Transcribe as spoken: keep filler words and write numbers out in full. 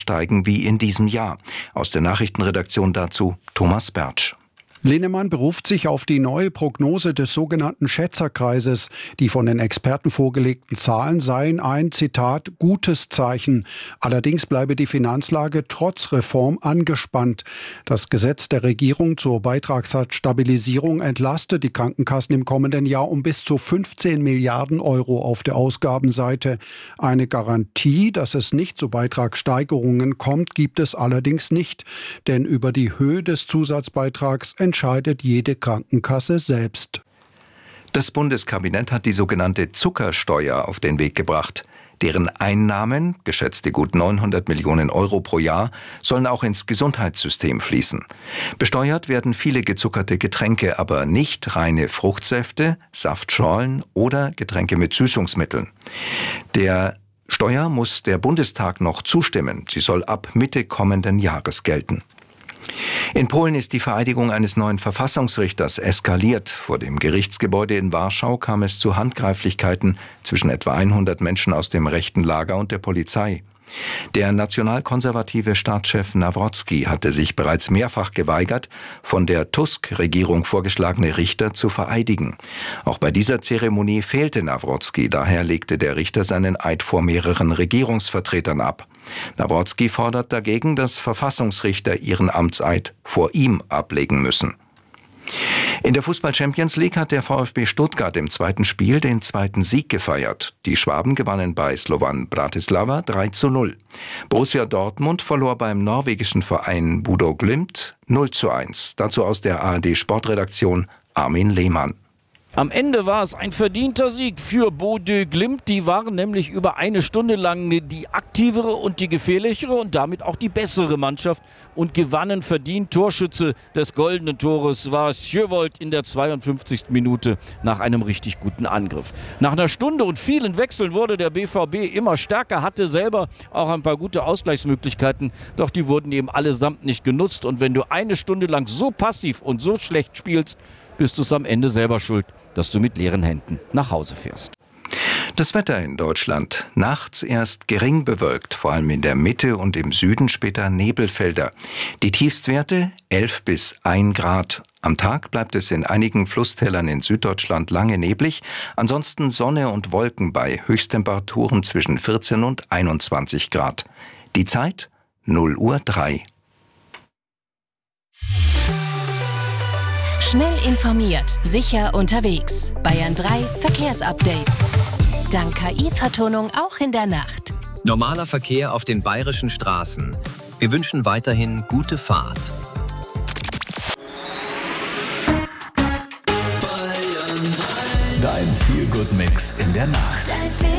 steigen wie in diesem Jahr. Aus der Nachrichtenredaktion dazu Thomas Bertsch. Linnemann beruft sich auf die neue Prognose des sogenannten Schätzerkreises. Die von den Experten vorgelegten Zahlen seien ein, Zitat, gutes Zeichen. Allerdings bleibe die Finanzlage trotz Reform angespannt. Das Gesetz der Regierung zur Beitragssatzstabilisierung entlastet die Krankenkassen im kommenden Jahr um bis zu fünfzehn Milliarden Euro auf der Ausgabenseite. Eine Garantie, dass es nicht zu Beitragssteigerungen kommt, gibt es allerdings nicht. Denn über die Höhe des Zusatzbeitrags entscheidet jede Krankenkasse selbst. Das Bundeskabinett hat die sogenannte Zuckersteuer auf den Weg gebracht. Deren Einnahmen, geschätzte gut neunhundert Millionen Euro pro Jahr, sollen auch ins Gesundheitssystem fließen. Besteuert werden viele gezuckerte Getränke, aber nicht reine Fruchtsäfte, Saftschorlen oder Getränke mit Süßungsmitteln. Der Steuer muss der Bundestag noch zustimmen. Sie soll ab Mitte kommenden Jahres gelten. In Polen ist die Vereidigung eines neuen Verfassungsrichters eskaliert. Vor dem Gerichtsgebäude in Warschau kam es zu Handgreiflichkeiten zwischen etwa hundert Menschen aus dem rechten Lager und der Polizei. Der nationalkonservative Staatschef Nawrocki hatte sich bereits mehrfach geweigert, von der Tusk-Regierung vorgeschlagene Richter zu vereidigen. Auch bei dieser Zeremonie fehlte Nawrocki, daher legte der Richter seinen Eid vor mehreren Regierungsvertretern ab. Nawrocki fordert dagegen, dass Verfassungsrichter ihren Amtseid vor ihm ablegen müssen. In der Fußball-Champions League hat der VfB Stuttgart im zweiten Spiel den zweiten Sieg gefeiert. Die Schwaben gewannen bei Slovan Bratislava drei zu null. Borussia Dortmund verlor beim norwegischen Verein Bodø Glimt null zu eins. Dazu aus der A R D-Sportredaktion Armin Lehmann. Am Ende war es ein verdienter Sieg für Bodø Glimt. Die waren nämlich über eine Stunde lang die aktivere und die gefährlichere und damit auch die bessere Mannschaft und gewannen verdient. Torschütze des goldenen Tores war Sjöwold in der zweiundfünfzigsten Minute nach einem richtig guten Angriff. Nach einer Stunde und vielen Wechseln wurde der B V B immer stärker, hatte selber auch ein paar gute Ausgleichsmöglichkeiten, doch die wurden eben allesamt nicht genutzt. Und wenn du eine Stunde lang so passiv und so schlecht spielst, bist du es am Ende selber schuld, dass du mit leeren Händen nach Hause fährst. Das Wetter in Deutschland. Nachts erst gering bewölkt, vor allem in der Mitte und im Süden später Nebelfelder. Die Tiefstwerte elf bis ein Grad. Am Tag bleibt es in einigen Flusstälern in Süddeutschland lange neblig. Ansonsten Sonne und Wolken bei Höchsttemperaturen zwischen vierzehn und einundzwanzig Grad. Die Zeit null Uhr drei. Schnell informiert, sicher unterwegs. Bayern drei Verkehrsupdate. Dank K I-Vertonung auch in der Nacht. Normaler Verkehr auf den bayerischen Straßen. Wir wünschen weiterhin gute Fahrt. Dein Feel-Good-Mix in der Nacht.